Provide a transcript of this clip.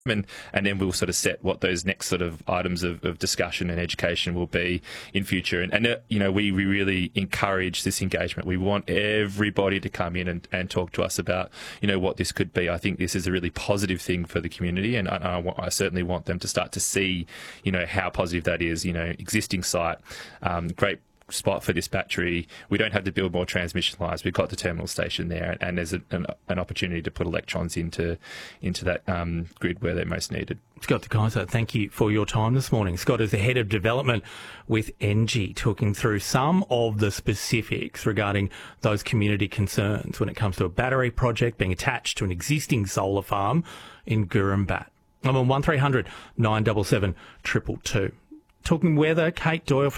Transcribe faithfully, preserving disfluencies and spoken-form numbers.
And, and then we'll sort of set what those next sort of items of, of discussion and education will be in future. And, and uh, you know, we, we really encourage this engagement. We want everybody to come in and, and talk to us about, you know, what this could be. I think this is a really positive thing for the community, and I, I, want, I certainly want them to start to see, you know, how positive that is. You know, existing site, um, great spot for this battery. We don't have to build more transmission lines. We've got the terminal station there, and there's a, an, an opportunity to put electrons into into that um, grid where they're most needed. Scott De Keyser, thank you for your time this morning. Scott is the Head of Development with ENGIE, talking through some of the specifics regarding those community concerns when it comes to a battery project being attached to an existing solar farm in Gurumbat. I'm on one three hundred nine seven seven two two two. Talking weather, Kate Doyle from